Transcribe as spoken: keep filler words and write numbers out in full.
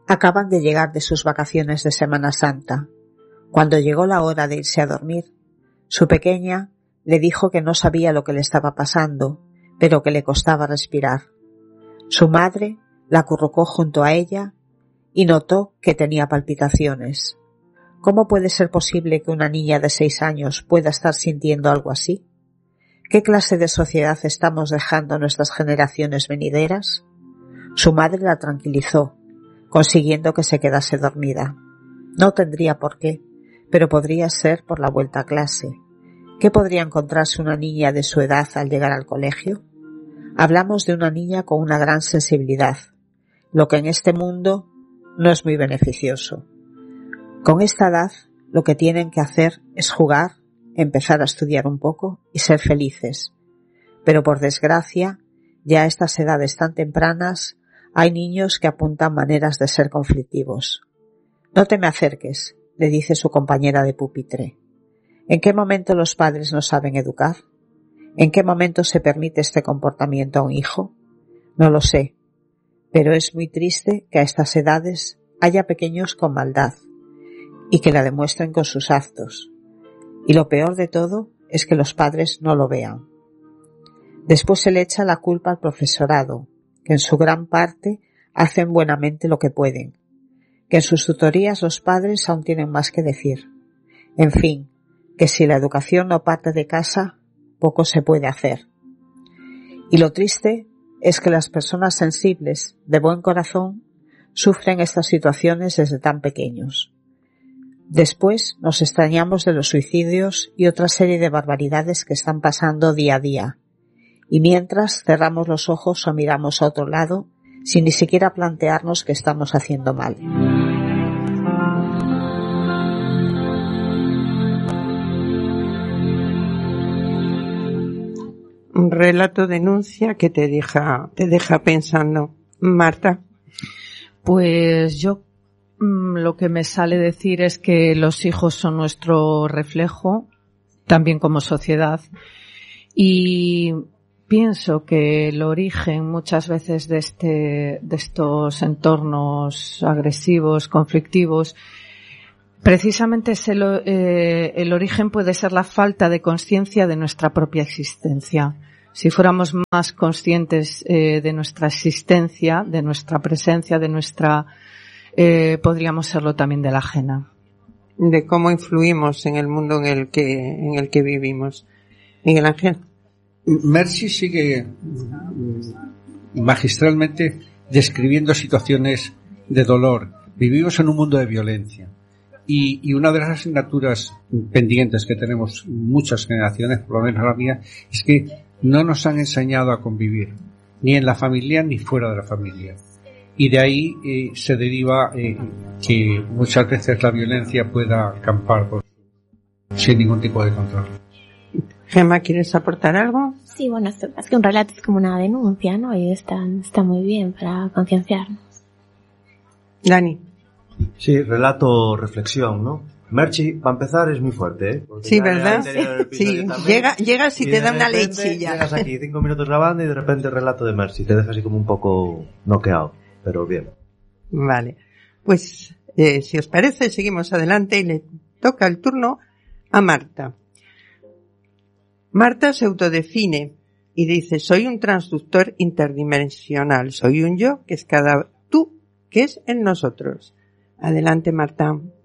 Acaban de llegar de sus vacaciones de Semana Santa. Cuando llegó la hora de irse a dormir, su pequeña le dijo que no sabía lo que le estaba pasando, pero que le costaba respirar. Su madre la acurrucó junto a ella y notó que tenía palpitaciones. ¿Cómo puede ser posible que una niña de seis años pueda estar sintiendo algo así? ¿Qué clase de sociedad estamos dejando a nuestras generaciones venideras? Su madre la tranquilizó, consiguiendo que se quedase dormida. No tendría por qué, pero podría ser por la vuelta a clase. ¿Qué podría encontrarse una niña de su edad al llegar al colegio? Hablamos de una niña con una gran sensibilidad, lo que en este mundo no es muy beneficioso. Con esta edad, lo que tienen que hacer es jugar, empezar a estudiar un poco y ser felices. Pero por desgracia, ya a estas edades tan tempranas, hay niños que apuntan maneras de ser conflictivos. No te me acerques, le dice su compañera de pupitre. ¿En qué momento los padres no saben educar? ¿En qué momento se permite este comportamiento a un hijo? No lo sé, pero es muy triste que a estas edades haya pequeños con maldad y que la demuestren con sus actos. Y lo peor de todo es que los padres no lo vean. Después se le echa la culpa al profesorado, que en su gran parte hacen buenamente lo que pueden, que en sus tutorías los padres aún tienen más que decir. En fin, que si la educación no parte de casa, poco se puede hacer. Y lo triste es que las personas sensibles, de buen corazón, sufren estas situaciones desde tan pequeños. Después nos extrañamos de los suicidios y otra serie de barbaridades que están pasando día a día. Y mientras cerramos los ojos o miramos a otro lado, sin ni siquiera plantearnos que estamos haciendo mal. Un relato denuncia que te deja, te deja pensando. Marta. Pues yo mmm, lo que me sale decir es que los hijos son nuestro reflejo, también como sociedad, y pienso que el origen muchas veces de este, de estos entornos agresivos, conflictivos, precisamente es el, eh, el origen puede ser la falta de conciencia de nuestra propia existencia. Si fuéramos más conscientes eh, de nuestra existencia, de nuestra presencia, de nuestra, eh, podríamos serlo también de la ajena. De cómo influimos en el mundo en el que, en el que vivimos. Miguel Ángel. Mercy sigue magistralmente describiendo situaciones de dolor. Vivimos en un mundo de violencia. Y, y una de las asignaturas pendientes que tenemos muchas generaciones, por lo menos la mía, es que no nos han enseñado a convivir, ni en la familia ni fuera de la familia. Y de ahí eh, se deriva eh, que muchas veces la violencia pueda acampar por, sin ningún tipo de control. Gemma, ¿quieres aportar algo? Sí, bueno, es que un relato es como una denuncia, ¿no? Y está, está muy bien para concienciarnos. Dani. Sí, relato, reflexión, ¿no? Merchi, para empezar, es muy fuerte, ¿eh? Porque sí, ¿verdad? Sí, llega, llegas y, y te da una lechilla. Llegas aquí cinco minutos grabando y de repente el relato de Merchi te deja así como un poco noqueado, pero bien. Vale, pues eh, si os parece, seguimos adelante y le toca el turno a Marta. Marta se autodefine y dice: soy un transductor interdimensional, soy un yo que es cada tú, que es en nosotros. Adelante, Marta.